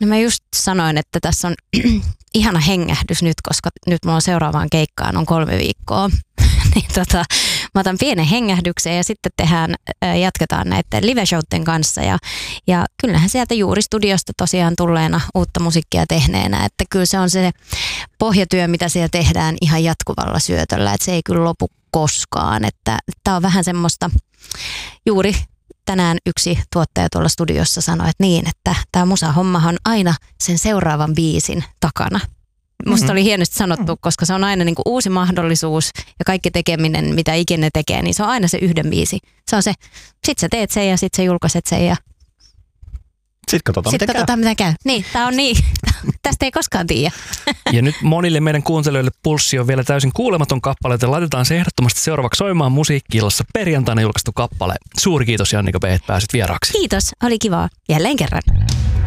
No mä just sanoin, että tässä on ihana hengähdys nyt, koska nyt mulla on seuraavaan keikkaan on 3 viikkoa. Niin mä otan pienen hengähdyksen ja sitten jatketaan näiden live-showten kanssa. Ja kyllähän sieltä juuri studiosta tosiaan tulleena uutta musiikkia tehneenä, että kyllä se on se pohjatyö, mitä siellä tehdään ihan jatkuvalla syötöllä, että se ei kyllä lopu koskaan. Että tää on vähän semmoista, juuri tänään yksi tuottaja tuolla studiossa sanoi, että niin, että tämä musahommahan on aina sen seuraavan biisin takana. Musta oli hienosti sanottu, koska se on aina niin kuin uusi mahdollisuus ja kaikki tekeminen, mitä ikinä tekee, niin se on aina se yhden biisi. Se on se, sit sä teet sen ja sit sä julkaiset sen ja sitten katsotaan, miten käy. Niin, tää on niin. Tästä ei koskaan tiedä. Ja nyt monille meidän kuuntelijoille Pulssi on vielä täysin kuulematon kappale, joten laitetaan se ehdottomasti seuraavaksi soimaan Musiikki-illassa perjantaina julkaistu kappale. Suuri kiitos Jannika B, että pääsit vieraaksi. Kiitos, oli kivaa. Jälleen kerran.